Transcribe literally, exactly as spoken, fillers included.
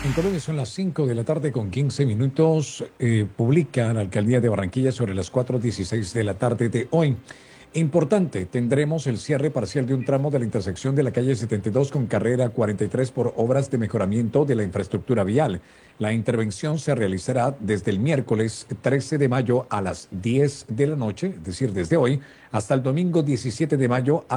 En Colombia son las cinco de la tarde con quince minutos. Eh, publica la Alcaldía de Barranquilla sobre las cuatro dieciséis de la tarde de hoy. Importante, tendremos el cierre parcial de un tramo de la intersección de la calle setenta y dos con carrera cuarenta y tres por obras de mejoramiento de la infraestructura vial. La intervención se realizará desde el miércoles trece de mayo a las diez de la noche, es decir, desde hoy, hasta el domingo diecisiete de mayo a